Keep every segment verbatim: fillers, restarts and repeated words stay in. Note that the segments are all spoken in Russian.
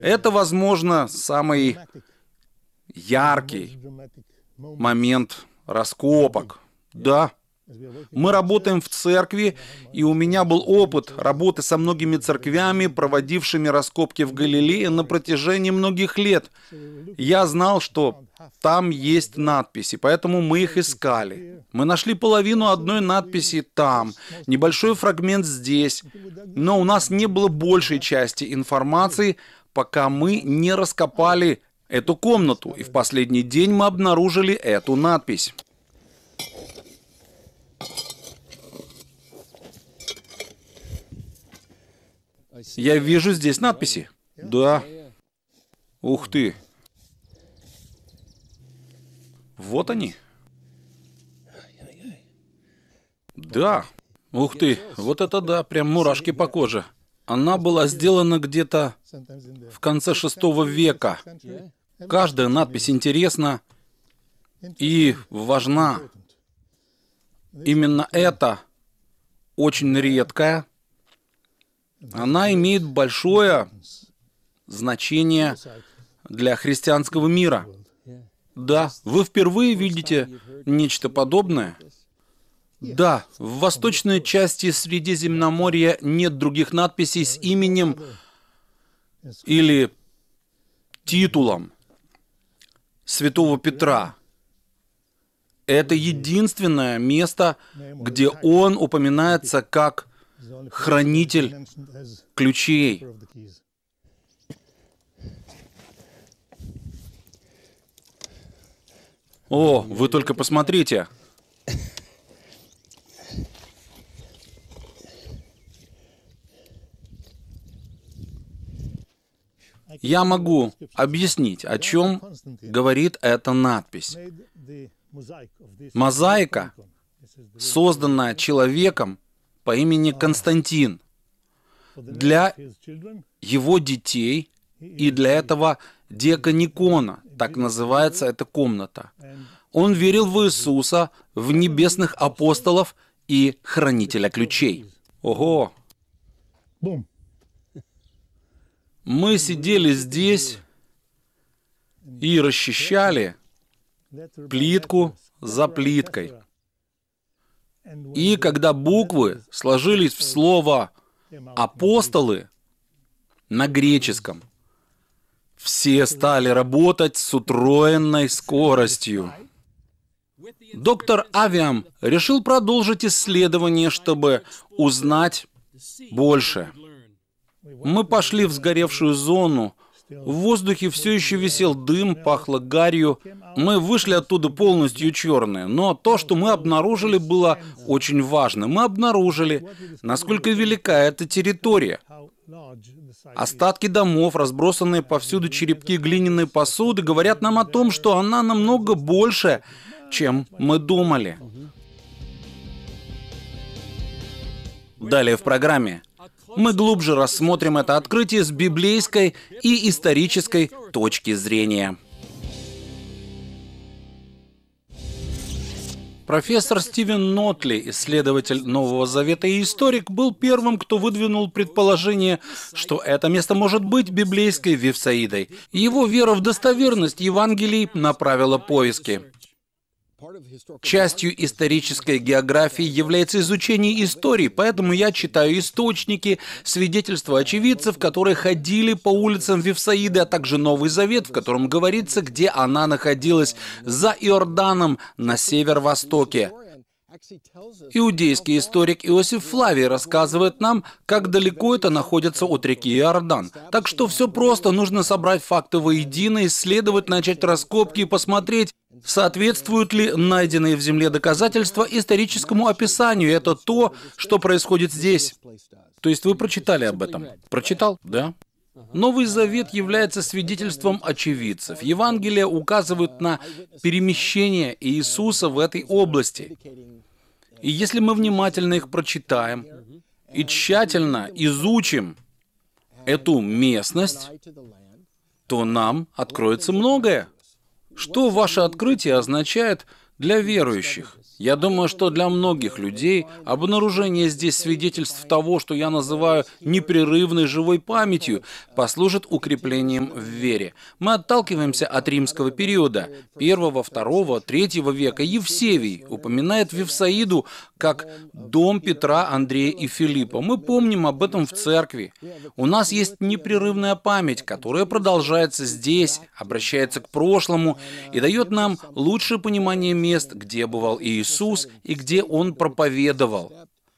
Это, возможно, самый яркий момент раскопок. Да. Мы работаем в церкви, и у меня был опыт работы со многими церквями, проводившими раскопки в Галилее на протяжении многих лет. Я знал, что там есть надписи, поэтому мы их искали. Мы нашли половину одной надписи там, небольшой фрагмент здесь, но у нас не было большей части информации, пока мы не раскопали эту комнату, и в последний день мы обнаружили эту надпись. Я вижу здесь надписи. Да. Ух ты. Вот они. Да. Ух ты. Вот это да, прям мурашки по коже. Она была сделана где-то в конце шестого века. Каждая надпись интересна и важна. Именно эта очень редкая. Она имеет большое значение для христианского мира. Да, вы впервые видите нечто подобное? Да, в восточной части Средиземноморья нет других надписей с именем или титулом святого Петра. Это единственное место, где он упоминается как хранитель ключей. О, вы только посмотрите. Я могу объяснить, о чем говорит эта надпись. Мозаика, созданная человеком по имени Константин, для его детей и для этого диаконикона, так называется эта комната. Он верил в Иисуса, в небесных апостолов и хранителя ключей. Ого! Мы сидели здесь и расчищали плитку за плиткой. И когда буквы сложились в слово «апостолы» на греческом, все стали работать с утроенной скоростью. Доктор Авиам решил продолжить исследование, чтобы узнать больше. Мы пошли в сгоревшую зону. В воздухе все еще висел дым, пахло гарью. Мы вышли оттуда полностью черные, но то, что мы обнаружили, было очень важно. Мы обнаружили, насколько велика эта территория. Остатки домов, разбросанные повсюду черепки глиняной посуды, говорят нам о том, что она намного больше, чем мы думали. Далее в программе мы глубже рассмотрим это открытие с библейской и исторической точки зрения. Профессор Стивен Нотли, исследователь Нового Завета и историк, был первым, кто выдвинул предположение, что это место может быть библейской Вифсаидой. Его вера в достоверность Евангелий направила поиски. Частью исторической географии является изучение истории, поэтому я читаю источники, свидетельства очевидцев, которые ходили по улицам Вифсаиды, а также Новый Завет, в котором говорится, где она находилась, за Иорданом на северо-востоке. Иудейский историк Иосиф Флавий рассказывает нам, как далеко это находится от реки Иордан. Так что все просто, нужно собрать факты воедино, исследовать, начать раскопки и посмотреть, соответствуют ли найденные в земле доказательства историческому описанию. Это то, что происходит здесь. То есть вы прочитали об этом? Прочитал? Да. Новый Завет является свидетельством очевидцев. Евангелия указывают на перемещение Иисуса в этой области. И если мы внимательно их прочитаем и тщательно изучим эту местность, то нам откроется многое. Что ваше открытие означает Для верующих. Я думаю, что для многих людей обнаружение здесь свидетельств того, что я называю непрерывной живой памятью, послужит укреплением в вере. Мы отталкиваемся от римского периода. Первого, второго, третьего века Евсевий упоминает Вифсаиду как дом Петра, Андрея и Филиппа. Мы помним об этом в церкви. У нас есть непрерывная память, которая продолжается здесь, обращается к прошлому и дает нам лучшее понимание мест, где бывал Иисус. Иисус и где Он проповедовал.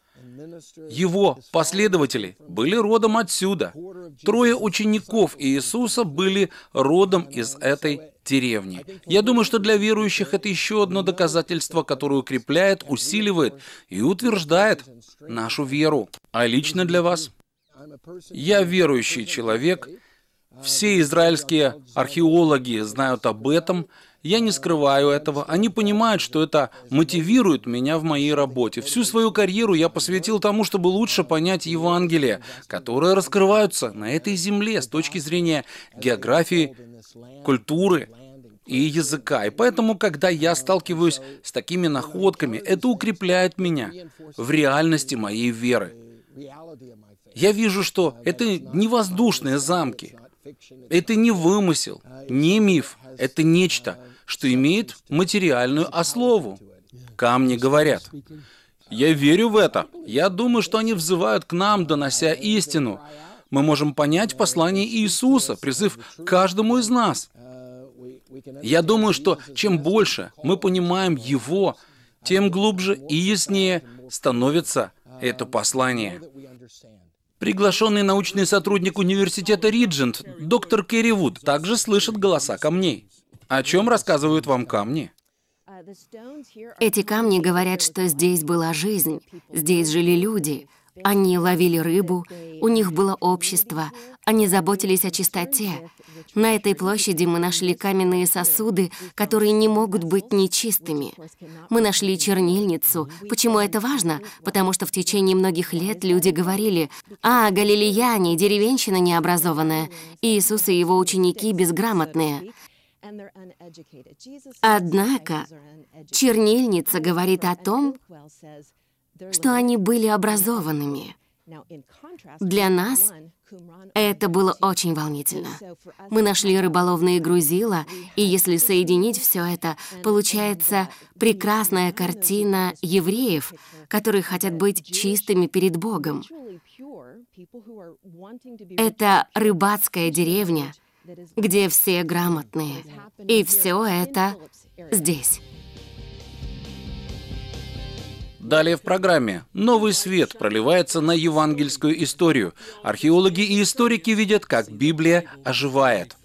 Его последователи были родом отсюда. Трое учеников Иисуса были родом из этой деревни. Я думаю, что для верующих это еще одно доказательство, которое укрепляет, усиливает и утверждает нашу веру. А лично для вас? Я верующий человек. Все израильские археологи знают об этом. Я не скрываю этого. Они понимают, что это мотивирует меня в моей работе. Всю свою карьеру я посвятил тому, чтобы лучше понять Евангелие, которые раскрываются на этой земле с точки зрения географии, культуры и языка. И поэтому, когда я сталкиваюсь с такими находками, это укрепляет меня в реальности моей веры. Я вижу, что это не воздушные замки, это не вымысел, не миф, это нечто, что имеет материальную основу. Камни говорят. Я верю в это. Я думаю, что они взывают к нам, донося истину. Мы можем понять послание Иисуса, призыв каждому из нас. Я думаю, что чем больше мы понимаем Его, тем глубже и яснее становится это послание. Приглашенный научный сотрудник университета Риджент, доктор Керри Вуд, также слышит голоса камней. О чем рассказывают вам камни? Эти камни говорят, что здесь была жизнь, здесь жили люди. Они ловили рыбу, у них было общество, они заботились о чистоте. На этой площади мы нашли каменные сосуды, которые не могут быть нечистыми. Мы нашли чернильницу. Почему это важно? Потому что в течение многих лет люди говорили: «А, галилеяне, деревенщина необразованная, Иисус и его ученики безграмотные». Однако чернильница говорит о том, что они были образованными. Для нас это было очень волнительно. Мы нашли рыболовные грузила, и если соединить все это, получается прекрасная картина евреев, которые хотят быть чистыми перед Богом. Это рыбацкая деревня, где все грамотные. И все это здесь. Далее в программе новый свет проливается на евангельскую историю. Археологи и историки видят, как Библия оживает.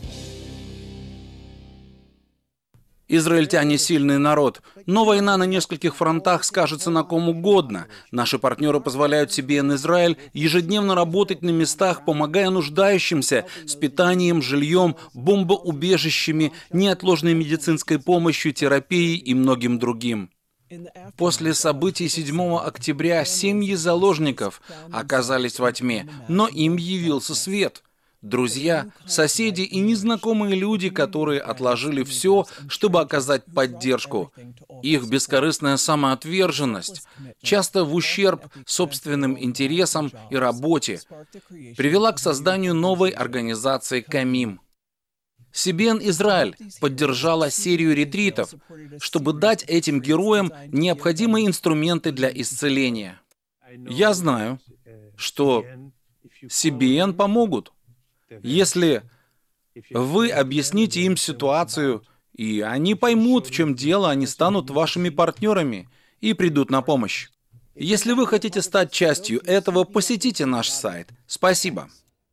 Израильтяне — сильный народ, но война на нескольких фронтах скажется на ком угодно. Наши партнеры позволяют себе эн Израиль ежедневно работать на местах, помогая нуждающимся с питанием, жильем, бомбоубежищами, неотложной медицинской помощью, терапией и многим другим. После событий седьмого октября семьи заложников оказались во тьме, но им явился свет. Друзья, соседи и незнакомые люди, которые отложили все, чтобы оказать поддержку. Их бескорыстная самоотверженность, часто в ущерб собственным интересам и работе, привела к созданию новой организации «Камим». си би эн Израиль поддержала серию ретритов, чтобы дать этим героям необходимые инструменты для исцеления. Я знаю, что си би эн помогут, если вы объясните им ситуацию, и они поймут, в чем дело, они станут вашими партнерами и придут на помощь. Если вы хотите стать частью этого, посетите наш сайт. Спасибо.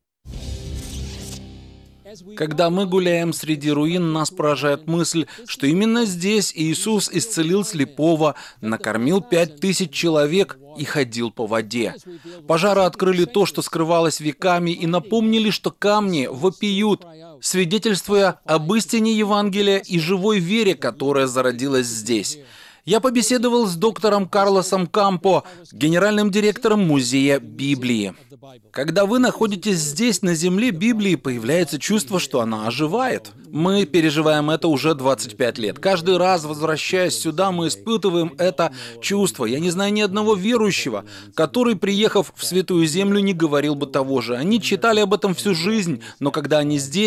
Когда мы гуляем среди руин, нас поражает мысль, что именно здесь Иисус исцелил слепого, накормил пять тысяч человек и ходил по воде. Пожары открыли то, что скрывалось веками, и напомнили, что камни вопиют, свидетельствуя об истине Евангелия и живой вере, которая зародилась здесь. Я побеседовал с доктором Карлосом Кампо, генеральным директором Музея Библии. Когда вы находитесь здесь, на земле Библии, появляется чувство, что она оживает. Мы переживаем это уже двадцать пять лет. Каждый раз, возвращаясь сюда, мы испытываем это чувство. Я не знаю ни одного верующего, который, приехав в Святую Землю, не говорил бы того же. Они читали об этом всю жизнь, но когда они здесь,